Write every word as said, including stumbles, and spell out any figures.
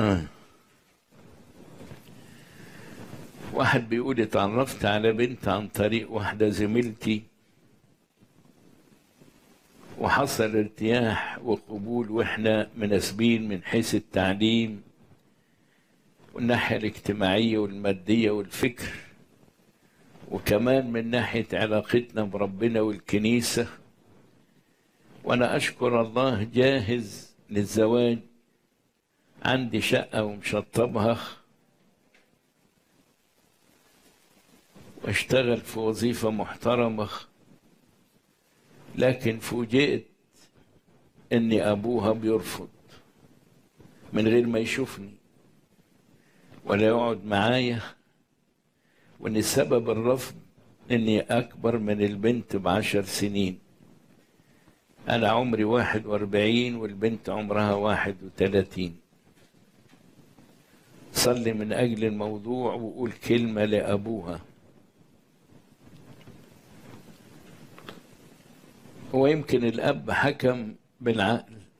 آه. واحد بيقول اتعرفت على بنت عن طريق واحدة زميلتي، وحصل ارتياح وقبول، واحنا مناسبين من حيث التعليم والناحية الاجتماعية والمادية والفكر، وكمان من ناحية علاقتنا بربنا والكنيسة. وأنا أشكر الله جاهز للزواج، عندي شقة ومشطبها، واشتغل في وظيفة محترمة، لكن فوجئت إن أبوها بيرفض من غير ما يشوفني ولا يقعد معايا، وإن سبب الرفض إني أكبر من البنت بعشر سنين. أنا عمري واحد وأربعين والبنت عمرها واحد وثلاثين. صلي من أجل الموضوع وقول كلمة لأبوها. هو يمكن الأب حكم بالعقل،